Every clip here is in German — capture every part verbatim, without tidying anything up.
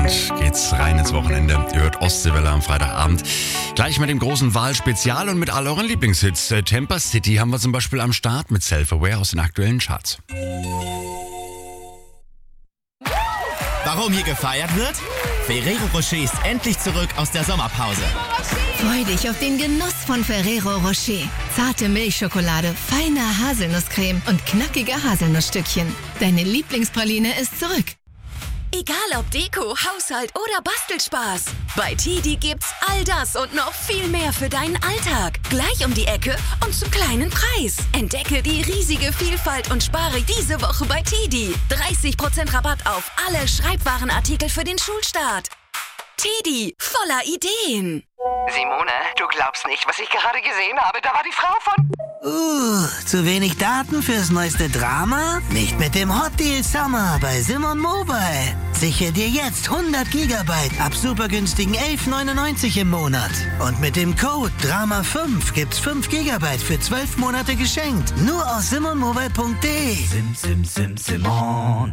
Damit geht's rein ins Wochenende. Ihr hört Ostseewelle am Freitagabend. Gleich mit dem großen Wahlspezial und mit all euren Lieblingshits. Äh, Tampa City haben wir zum Beispiel am Start mit Self-Aware aus den aktuellen Charts. Warum hier gefeiert wird? Ferrero Rocher ist endlich zurück aus der Sommerpause. Freu dich auf den Genuss von Ferrero Rocher. Zarte Milchschokolade, feine Haselnusscreme und knackige Haselnussstückchen. Deine Lieblingspraline ist zurück. Egal ob Deko, Haushalt oder Bastelspaß. Bei Tidi gibt's all das und noch viel mehr für deinen Alltag. Gleich um die Ecke und zum kleinen Preis. Entdecke die riesige Vielfalt und spare diese Woche bei Tidi. dreißig Prozent Rabatt auf alle Schreibwarenartikel für den Schulstart. Tidi, voller Ideen. Simone, du glaubst nicht, was ich gerade gesehen habe. Da war die Frau von... Uh, zu wenig Daten fürs neueste Drama? Nicht mit dem Hot Deal Summer bei Simon Mobile. Sichere dir jetzt hundert Gigabyte ab super günstigen elf neunundneunzig im Monat. Und mit dem Code Drama fünf gibt's fünf Gigabyte für zwölf Monate geschenkt. Nur aus simon mobile punkt de. Sim, sim, sim, Simon.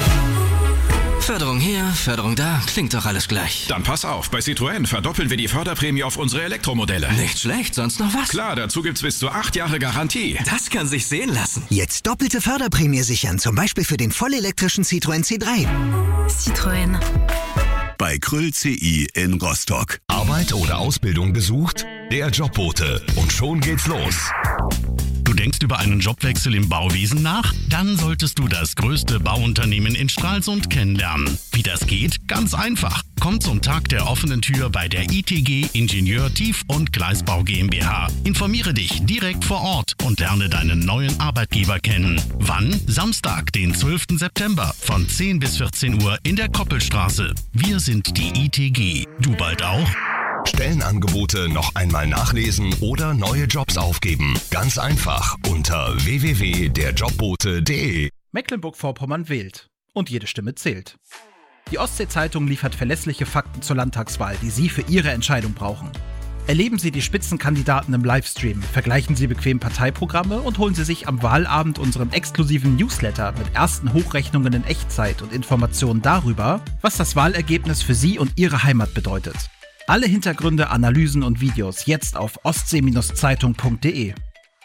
Förderung hier, Förderung da, klingt doch alles gleich. Dann pass auf, bei Citroën verdoppeln wir die Förderprämie auf unsere Elektromodelle. Nicht schlecht, sonst noch was? Klar, dazu gibt's bis zu acht Jahre Garantie. Das kann sich sehen lassen. Jetzt doppelte Förderprämie sichern, zum Beispiel für den vollelektrischen Citroën C drei. Citroën. Bei Krüll C I in Rostock. Arbeit oder Ausbildung gesucht? Der Jobbote. Und schon geht's los. Du denkst über einen Jobwechsel im Bauwesen nach? Dann solltest du das größte Bauunternehmen in Stralsund kennenlernen. Wie das geht? Ganz einfach. Komm zum Tag der offenen Tür bei der I T G Ingenieur Tief- und Gleisbau GmbH. Informiere dich direkt vor Ort und lerne deinen neuen Arbeitgeber kennen. Wann? Samstag, den zwölften September von zehn bis vierzehn Uhr in der Koppelstraße. Wir sind die I T G. Du bald auch? Stellenangebote noch einmal nachlesen oder neue Jobs aufgeben. Ganz einfach unter w w w punkt der jobbote punkt de. Mecklenburg-Vorpommern wählt. Und jede Stimme zählt. Die Ostsee-Zeitung liefert verlässliche Fakten zur Landtagswahl, die Sie für Ihre Entscheidung brauchen. Erleben Sie die Spitzenkandidaten im Livestream, vergleichen Sie bequem Parteiprogramme und holen Sie sich am Wahlabend unseren exklusiven Newsletter mit ersten Hochrechnungen in Echtzeit und Informationen darüber, was das Wahlergebnis für Sie und Ihre Heimat bedeutet. Alle Hintergründe, Analysen und Videos jetzt auf ostsee Zeitung punkt de.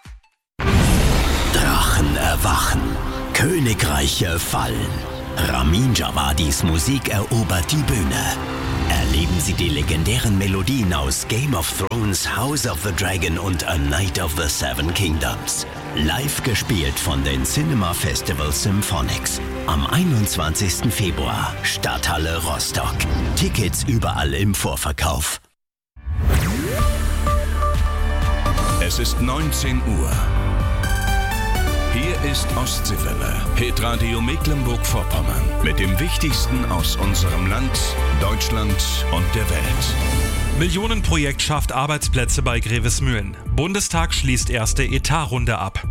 Drachen erwachen, Königreiche fallen. Ramin Djawadis Musik erobert die Bühne. Erleben Sie die legendären Melodien aus Game of Thrones, House of the Dragon und A Night of the Seven Kingdoms. Live gespielt von den Cinema Festival Symphonics. Am einundzwanzigsten Februar, Stadthalle Rostock. Tickets überall im Vorverkauf. Es ist neunzehn Uhr. Hier ist Ostseewelle, Hitradio Mecklenburg-Vorpommern. Mit dem Wichtigsten aus unserem Land, Deutschland und der Welt. Millionenprojekt schafft Arbeitsplätze bei Grevesmühlen. Bundestag schließt erste Etatrunde ab.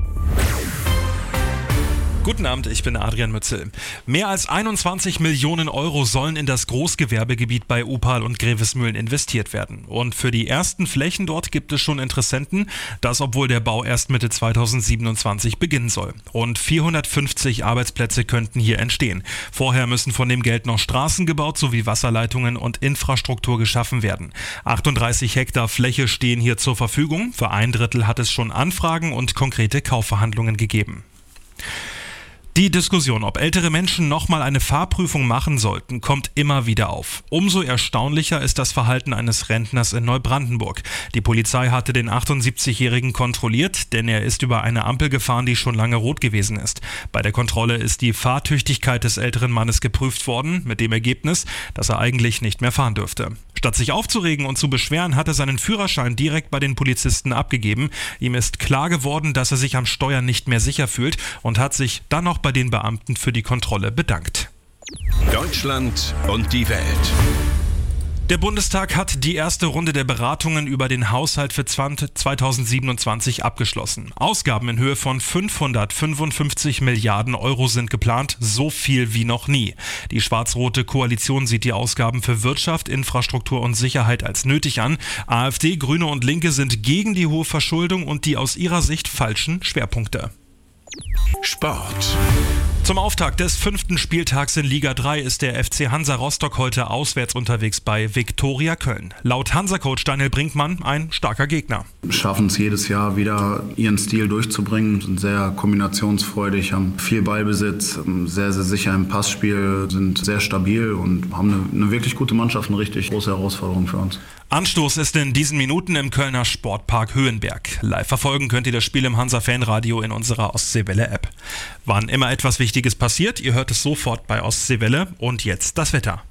Guten Abend, ich bin Adrian Mützel. Mehr als einundzwanzig Millionen Euro sollen in das Großgewerbegebiet bei Upal und Grevesmühlen investiert werden. Und für die ersten Flächen dort gibt es schon Interessenten, das obwohl der Bau erst Mitte zweitausendsiebenundzwanzig beginnen soll. Rund vierhundertfünfzig Arbeitsplätze könnten hier entstehen. Vorher müssen von dem Geld noch Straßen gebaut sowie Wasserleitungen und Infrastruktur geschaffen werden. achtunddreißig Hektar Fläche stehen hier zur Verfügung. Für ein Drittel hat es schon Anfragen und konkrete Kaufverhandlungen gegeben. Die Diskussion, ob ältere Menschen nochmal eine Fahrprüfung machen sollten, kommt immer wieder auf. Umso erstaunlicher ist das Verhalten eines Rentners in Neubrandenburg. Die Polizei hatte den achtundsiebzigjährigen kontrolliert, denn er ist über eine Ampel gefahren, die schon lange rot gewesen ist. Bei der Kontrolle ist die Fahrtüchtigkeit des älteren Mannes geprüft worden, mit dem Ergebnis, dass er eigentlich nicht mehr fahren dürfte. Statt sich aufzuregen und zu beschweren, hat er seinen Führerschein direkt bei den Polizisten abgegeben. Ihm ist klar geworden, dass er sich am Steuer nicht mehr sicher fühlt und hat sich dann noch bei den Beamten für die Kontrolle bedankt. Deutschland und die Welt. Der Bundestag hat die erste Runde der Beratungen über den Haushalt für zweitausendsiebenundzwanzig abgeschlossen. Ausgaben in Höhe von fünfhundertfünfundfünfzig Milliarden Euro sind geplant, so viel wie noch nie. Die schwarz-rote Koalition sieht die Ausgaben für Wirtschaft, Infrastruktur und Sicherheit als nötig an. AfD, Grüne und Linke sind gegen die hohe Verschuldung und die aus ihrer Sicht falschen Schwerpunkte. Sport. Zum Auftakt des fünften Spieltags in Liga drei ist der F C Hansa Rostock heute auswärts unterwegs bei Viktoria Köln. Laut Hansa-Coach Daniel Brinkmann ein starker Gegner. Schaffen es jedes Jahr wieder, ihren Stil durchzubringen, sind sehr kombinationsfreudig, haben viel Ballbesitz, sehr, sehr sicher im Passspiel, sind sehr stabil und haben eine, eine wirklich gute Mannschaft, eine richtig große Herausforderung für uns. Anstoß ist in diesen Minuten im Kölner Sportpark Höhenberg. Live verfolgen könnt ihr das Spiel im Hansa-Fanradio in unserer Ostseewelle-App. Wann immer etwas Wichtiges passiert, ihr hört es sofort bei Ostseewelle. Und jetzt das Wetter.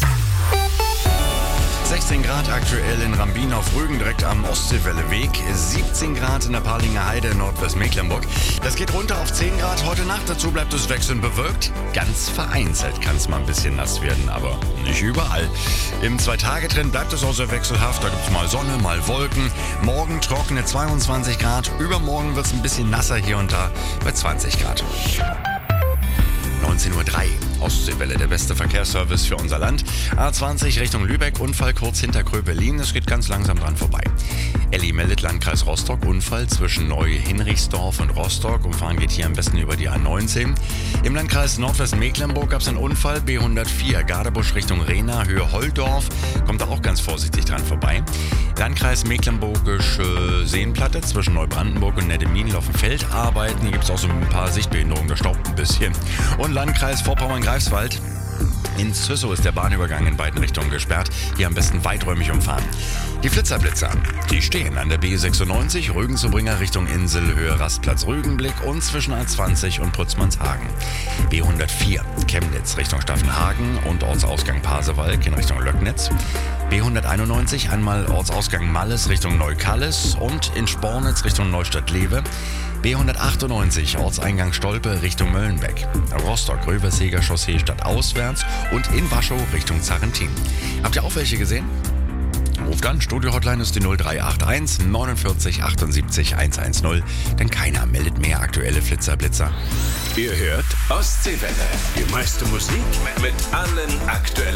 sechzehn Grad aktuell in Rambin auf Rügen, direkt am Ostseewelleweg. siebzehn Grad in der Parlinger Heide in Nordwestmecklenburg. Das geht runter auf zehn Grad heute Nacht. Dazu bleibt es wechselnd bewölkt. Ganz vereinzelt kann es mal ein bisschen nass werden, aber nicht überall. Im Zwei-Tage-Trend bleibt es auch sehr wechselhaft. Da gibt es mal Sonne, mal Wolken. Morgen trockene zweiundzwanzig Grad. Übermorgen wird es ein bisschen nasser hier und da bei zwanzig Grad. neunzehn Uhr drei. Ostseewelle, der beste Verkehrsservice für unser Land. A zwanzig Richtung Lübeck, Unfall kurz hinter Kröpelin. Es geht ganz langsam dran vorbei. Elli meldet Landkreis Rostock, Unfall zwischen Neu-Hinrichsdorf und Rostock. Umfahren geht hier am besten über die A neunzehn. Im Landkreis Nordwestmecklenburg gab es einen Unfall, B hundertvier, Gardebusch Richtung Rehna, Höhe Holldorf. Kommt da auch ganz vorsichtig dran vorbei. Landkreis Mecklenburgische Seenplatte zwischen Neubrandenburg und Neddemin laufen Feldarbeiten. Hier gibt es auch so ein paar Sichtbehinderungen, da staubt ein bisschen. Und Landkreis Vorpommern-Greifswald. In Züssow ist der Bahnübergang in beiden Richtungen gesperrt. Hier am besten weiträumig umfahren. Die Flitzerblitzer, die stehen an der B sechsundneunzig, Rügen-Zubringer Richtung Insel, Höhe Rastplatz Rügenblick und zwischen A zwanzig und Putzmannshagen. B hundertvier, Chemnitz Richtung Staffenhagen und Ortsausgang Pasewalk in Richtung Löcknitz. B hunderteinundneunzig, einmal Ortsausgang Malles Richtung Neukallis und in Spornitz Richtung Neustadt-Lewe. B hundertachtundneunzig, Ortseingang Stolpe Richtung Möllenbeck. Rostock-Röverseger Chaussee stadtauswärts und in Waschow Richtung Zarrentin. Habt ihr auch welche gesehen? Ruft an, Studio-Hotline ist die null drei acht eins neunundvierzig achtundsiebzig hundertzehn, denn keiner meldet mehr aktuelle Flitzerblitzer. Ihr hört Ostseewelle, die meiste Musik mit allen aktuellen